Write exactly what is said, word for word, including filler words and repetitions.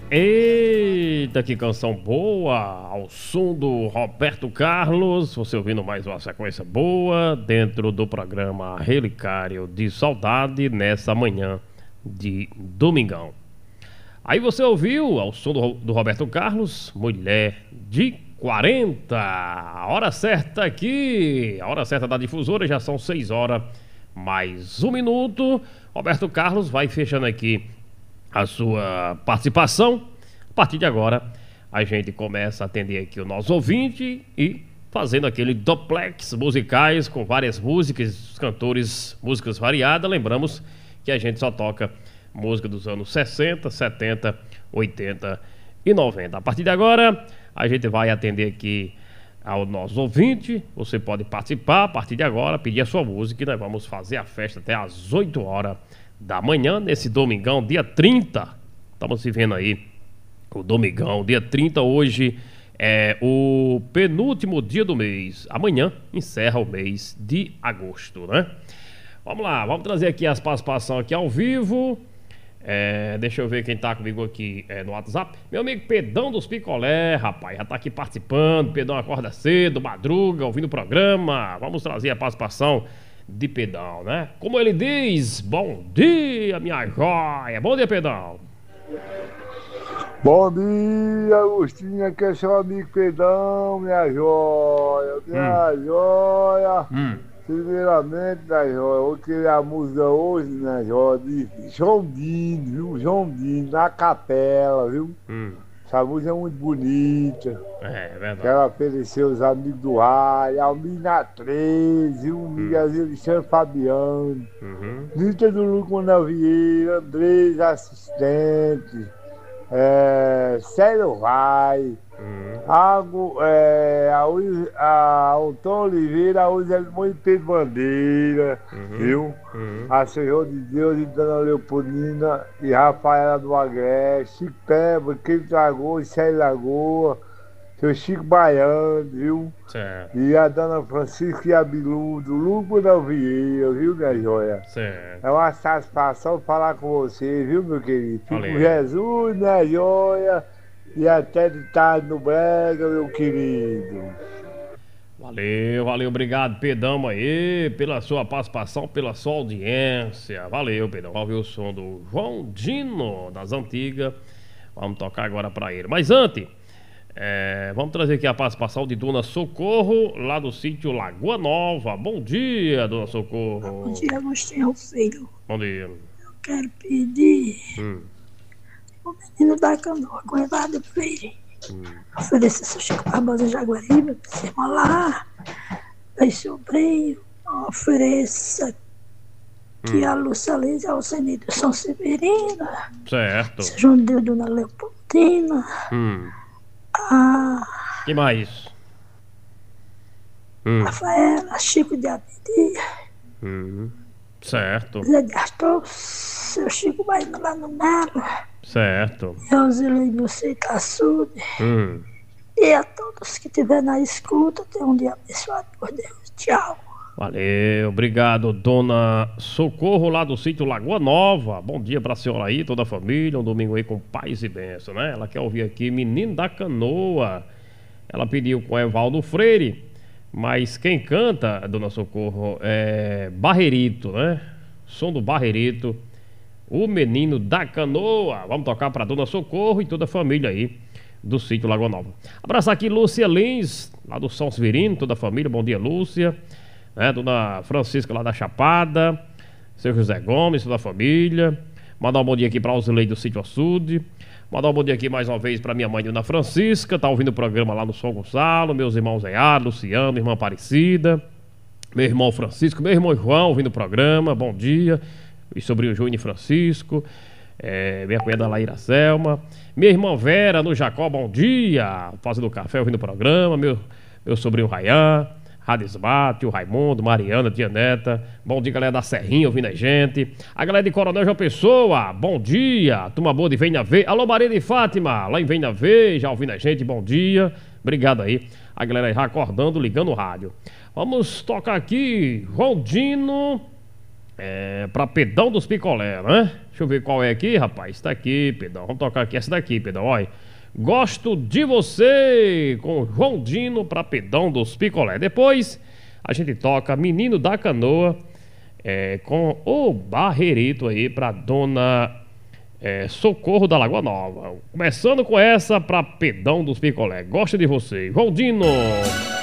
Eita, que canção boa! Ao som do Roberto Carlos, você ouvindo mais uma sequência boa dentro do programa Relicário de Saudade nessa manhã de domingão. Aí você ouviu, ao som do, do Roberto Carlos, Mulher de quarenta. A hora certa aqui, a hora certa da difusora, já são seis horas mais um minuto. Roberto Carlos vai fechando aqui a sua participação. A partir de agora, a gente começa a atender aqui o nosso ouvinte e fazendo aquele duplex musicais com várias músicas, cantores, músicas variadas. Lembramos que a gente só toca música dos anos sessenta, setenta, oitenta e noventa. A partir de agora, a gente vai atender aqui ao nosso ouvinte. Você pode participar a partir de agora, pedir a sua música e nós vamos fazer a festa até às oito horas da manhã, nesse domingão, dia trinta. Estamos se vendo aí o domingão, dia trinta. Hoje é o penúltimo dia do mês. Amanhã encerra o mês de agosto, né? Vamos lá, vamos trazer aqui as participações aqui ao vivo. É, deixa eu ver quem tá comigo aqui é, no WhatsApp. Meu amigo Pedão dos Picolé, rapaz, já tá aqui participando. Pedão acorda cedo, madruga, ouvindo o programa. Vamos trazer a participação de Pedão, né? Como ele diz, bom dia, minha joia. Bom dia, Pedão. Bom dia, Agostinho. Aqui é seu amigo Pedão, minha joia. Minha hum. joia. Hum. Primeiramente, minha joia, eu vou querer a música hoje, minha joia, de João Dino, viu? João Dino, na capela, viu? Hum. Essa música é muito bonita. É, é verdade. Quero oferecer os amigos do Raio, Almina treze, o Miguelzinho hum. Alexandre Fabiano, uhum. Nita do Lucas Vieira, Andrés assistente, é, Célio Vai, uhum. Água, é, a, a Antônio Oliveira, a Uzelmone Pedro Bandeira, uhum. viu? Uhum. A Senhor de Deus e Dona Leopoldina e Rafaela do Agreste, Chico Peba, Queiro Lagoa, Célio Lagoa, seu Chico Baiano, viu? Certo. E a Dona Francisca e a Bilu, do Lucas da Vieira, viu, minha joia? Certo. É uma satisfação falar com você, viu, meu querido? Fico Valeu. com Jesus, minha joia, e até de tarde no Brega, meu querido. Valeu, valeu, obrigado, Pedão aí, pela sua participação, pela sua audiência. Valeu, Pedão. Vamos ouvir o som do João Dino, das antigas. Vamos tocar agora pra ele. Mas antes, é, vamos trazer aqui a participação de Dona Socorro, lá do sítio Lagoa Nova. Bom dia, Dona Socorro. Bom dia, Agostinho, filho. Bom dia. Eu quero pedir hum. o menino da canoa, com Eduardo Freire. Hum. Oferecer seu Chico Barbosa Jaguaribe, cima lá, meu sobrinho, ofereça que hum. a Lúcia Liz e a Alcenito São Severino. Certo. Seja um Deus, Dona Leopoldina. Hum. Ah, que mais? Hum. Rafaela, Chico de Abidia. Hum. Certo. Zé de Astor, seu Chico Baiano lá no Melo. Certo. Rosilene Luci Tassude. Hum. E a todos que estiverem na escuta, tenham um dia abençoado por Deus. Tchau. Valeu, obrigado, Dona Socorro, lá do sítio Lagoa Nova. Bom dia pra senhora aí, toda a família. Um domingo aí com paz e bênção, né? Ela quer ouvir aqui Menino da Canoa. Ela pediu com Evaldo Freire, mas quem canta, Dona Socorro, é Barreirito, né? Som do Barreirito, o Menino da Canoa. Vamos tocar pra Dona Socorro e toda a família aí do sítio Lagoa Nova. Abraçar aqui Lúcia Lins, lá do São Severino, toda a família. Bom dia, Lúcia. É, Dona Francisca lá da Chapada, seu José Gomes, toda a família. Mandar um bom dia aqui para os leis do sítio Açude. Mandar um bom dia aqui mais uma vez para minha mãe, Dona Francisca, tá ouvindo o programa lá no São Gonçalo. Meus irmãos Zé Luciano, irmã Aparecida, meu irmão Francisco, meu irmão João ouvindo o programa. Bom dia. E sobrinho Júnior e Francisco, é, minha cunhada Laíra Selma, minha irmã Vera no Jacó, bom dia, fazendo café ouvindo o programa. Meu, meu sobrinho Rayán, Radisbate, o Raimundo, Mariana, Tia Neta. Bom dia, galera da Serrinha ouvindo a gente. A galera de Coronel João Pessoa, bom dia. Turma boa de Venha Ver. Alô, Maria de Fátima, lá em Venha Ver, já ouvindo a gente, bom dia. Obrigado aí. A galera já acordando, ligando o rádio. Vamos tocar aqui, João Dino É, pra Pedão dos Picolé, né? Deixa eu ver qual é aqui, rapaz. Tá aqui, Pedão. Vamos tocar aqui essa daqui, Pedão. Olha. Gosto de você, com João Dino pra Pedão dos Picolé. Depois a gente toca Menino da Canoa, é, com o Barreirito aí pra Dona é, Socorro da Lagoa Nova. Começando com essa pra Pedão dos Picolé. Gosto de você, João Dino.